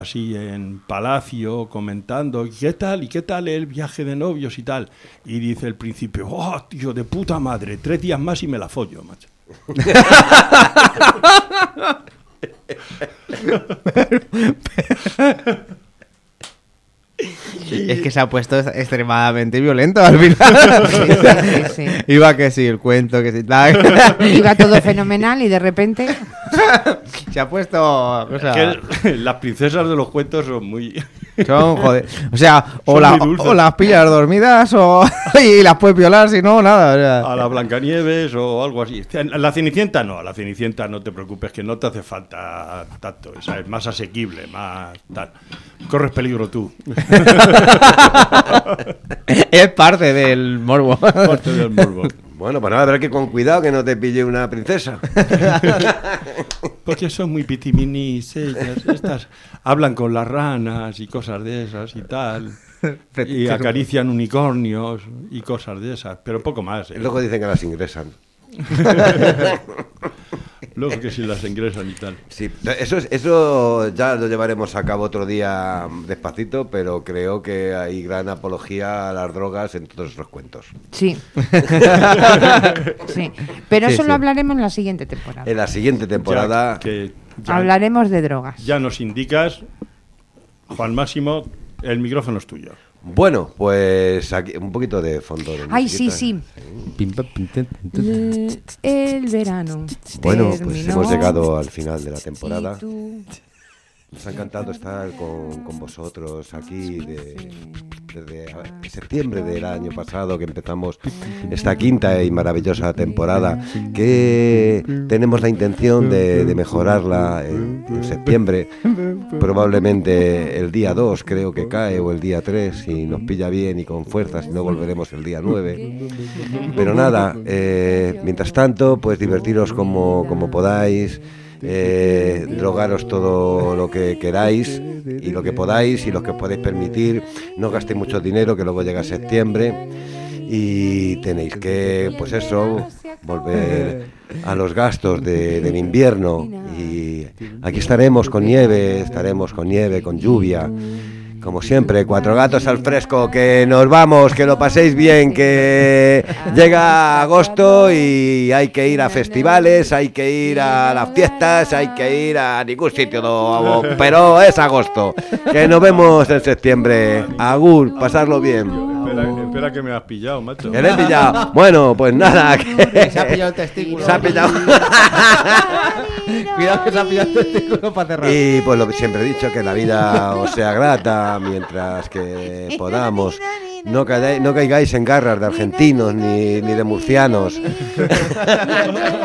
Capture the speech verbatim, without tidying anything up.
así en palacio comentando, ¿y qué tal? ¿Y qué tal el viaje de novios y tal? Y dice el príncipe, ¡oh, tío, de puta madre! Tres días más y me la follo, macho. Es que se ha puesto extremadamente violento al final. Sí, sí, sí. Iba que sí, el cuento, que sí, tal. Iba todo fenomenal y de repente... Se ha puesto... O sea, que las princesas de los cuentos son muy... son, joder. O sea, o, Son la, muy dulces. o las pillas dormidas o y las puedes violar, si no, nada. O sea. A la Blancanieves o algo así. La Cenicienta no, a la Cenicienta no te preocupes, que no te hace falta tanto. Esa es más asequible, más tal. Corres peligro tú. Es parte del morbo. Parte del morbo. Bueno, pues nada, habrá que ir con cuidado que no te pille una princesa. Porque son muy pitiminis ellas. Estas hablan con las ranas y cosas de esas y tal. Y acarician unicornios y cosas de esas. Pero poco más. ¿eh? Luego dicen que las ingresan. Luego que si las ingresan y tal. Sí, eso, es, eso ya lo llevaremos a cabo otro día despacito, pero creo que hay gran apología a las drogas en todos esos cuentos. Sí. Sí. Pero Sí, eso sí. lo hablaremos en la siguiente temporada. En la siguiente temporada... Ya, que ya, Hablaremos de drogas. ya nos indicas, Juan Máximo, el micrófono es tuyo. Bueno, pues aquí un poquito de fondo. De Ay, sí, musiquita. sí. El, el verano. Bueno, pues terminó. hemos llegado al final de la temporada. Si tú- Nos ha encantado estar con, con vosotros aquí de, desde septiembre del año pasado que empezamos esta quinta y maravillosa temporada, que tenemos la intención de, de mejorarla en, en septiembre, probablemente el día dos creo que cae o el día tres si nos pilla bien y con fuerza, si no volveremos el día nueve. Pero nada, eh, mientras tanto, pues divertiros como, como podáis. Eh, drogaros todo lo que queráis y lo que podáis y lo que os podéis permitir. No gastéis mucho dinero, que luego llega septiembre y tenéis que, pues eso, volver a los gastos de, del invierno. Y aquí estaremos con nieve, estaremos con nieve, con lluvia. Como siempre, cuatro gatos al fresco, que nos vamos, que lo paséis bien, que llega agosto y hay que ir a festivales, hay que ir a las fiestas, hay que ir a ningún sitio, no, pero es agosto, que nos vemos en septiembre. Agur, pasarlo bien. Espera, espera que me has pillado, macho. ¿Que le he pillado? Bueno, pues nada, que... Se ha pillado el testículo. Se ha pillado. Cuidado que se ha pillado el testículo para cerrar. Y pues lo que siempre he dicho, que la vida os sea grata mientras que podamos. No, caigáis, no caigáis en garras de argentinos ni, ni de murcianos.